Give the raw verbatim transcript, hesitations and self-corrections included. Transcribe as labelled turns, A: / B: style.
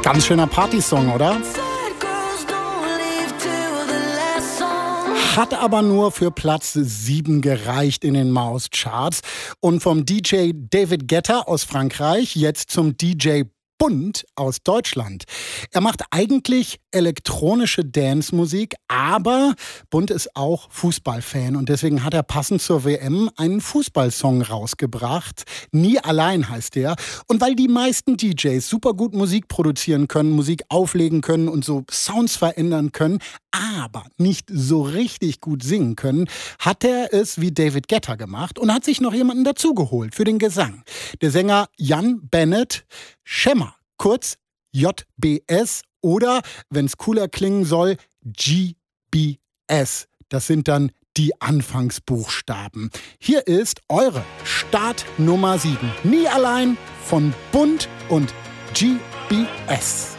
A: Ganz schöner Partysong, oder? Hat aber nur für Platz sieben gereicht in den Mouse-Charts. Und vom D J David Guetta aus Frankreich jetzt zum D J Bund aus Deutschland. Er macht eigentlich elektronische Dance-Musik, aber Bund ist auch Fußballfan und deswegen hat er passend zur W M einen Fußballsong rausgebracht. Nie allein heißt der. Und weil die meisten D Js super gut Musik produzieren können, Musik auflegen können und so Sounds verändern können, aber nicht so richtig gut singen können, hat er es wie David Guetta gemacht und hat sich noch jemanden dazugeholt für den Gesang. Der Sänger Jan Bennett Schemmer, kurz J B S oder, wenn es cooler klingen soll, G B S. Das sind dann die Anfangsbuchstaben. Hier ist eure Start Nummer sieben. Nie allein von Bund und G B S.